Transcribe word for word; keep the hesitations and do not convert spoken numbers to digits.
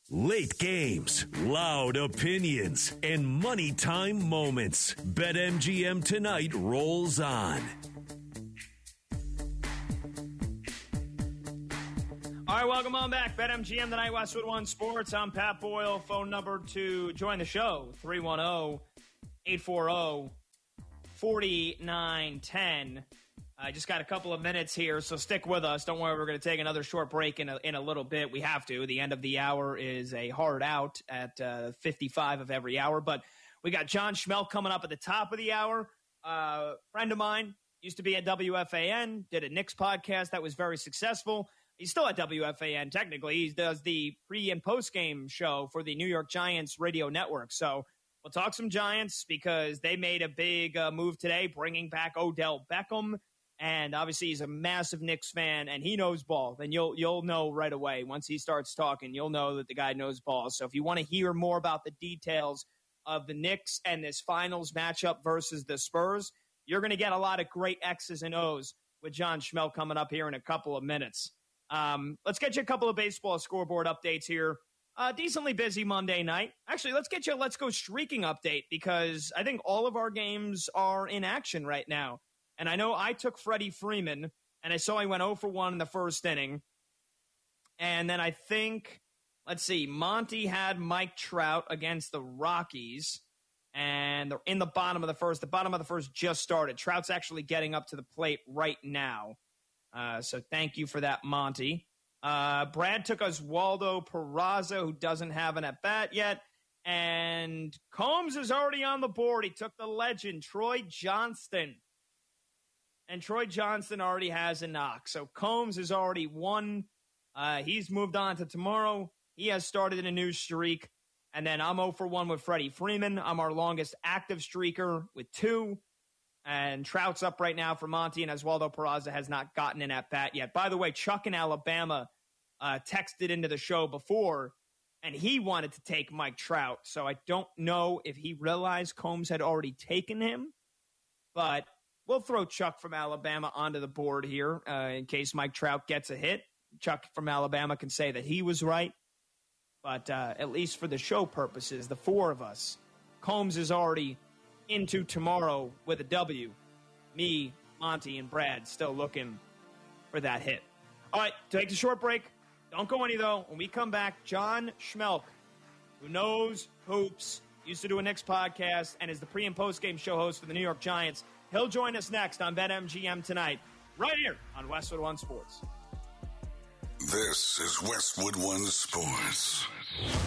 Late games, loud opinions, and money time moments. BetMGM Tonight rolls on. All right, welcome on back. BetMGM Tonight, Westwood One Sports. I'm Pat Boyle. Phone number to join the show, three one zero, eight four zero, four nine one zero. I just got a couple of minutes here, so stick with us. Don't worry, we're going to take another short break in a, in a little bit. We have to. The end of the hour is a hard out at uh, fifty-five of every hour. But we got John Schmeelk coming up at the top of the hour. Uh, friend of mine, used to be at W F A N, did a Knicks podcast that was very successful. He's still at W F A N, technically. He does the pre- and post-game show for the New York Giants radio network. So we'll talk some Giants because they made a big uh, move today, bringing back Odell Beckham. And obviously he's a massive Knicks fan, and he knows ball. Then you'll you'll know right away. Once he starts talking, you'll know that the guy knows ball. So if you want to hear more about the details of the Knicks and this finals matchup versus the Spurs, you're going to get a lot of great X's and O's with John Schmeelk coming up here in a couple of minutes. Um, let's get you a couple of baseball scoreboard updates here. Uh, decently busy Monday night. Actually, let's get you a Let's Go Streaking update because I think all of our games are in action right now. And I know I took Freddie Freeman, and I saw he went oh for one in the first inning. And then I think, let's see, Monty had Mike Trout against the Rockies, and they're in the bottom of the first. The bottom of the first just started. Trout's actually getting up to the plate right now. Uh, so thank you for that, Monty. Uh, Brad took us Waldo Peraza, who doesn't have an at-bat yet. And Combs is already on the board. He took the legend, Troy Johnston. And Troy Johnston already has a knock. So Combs has already won. Uh, he's moved on to tomorrow. He has started a new streak. And then I'm oh for one with Freddie Freeman. I'm our longest active streaker with two. And Trout's up right now for Monty, and Oswaldo Peraza has not gotten an at-bat yet. By the way, Chuck in Alabama uh, texted into the show before, and he wanted to take Mike Trout. So I don't know if he realized Combs had already taken him, but we'll throw Chuck from Alabama onto the board here uh, in case Mike Trout gets a hit. Chuck from Alabama can say that he was right. But uh, at least for the show purposes, the four of us, Combs is already into tomorrow with a W. Me, Monty, and Brad still looking for that hit. All right, take a short break. Don't go any, though. When we come back, John Schmeelk, who knows hoops, used to do a Knicks podcast, and is the pre- and post-game show host for the New York Giants. He'll join us next on BetMGM Tonight, right here on Westwood One Sports. This is Westwood One Sports.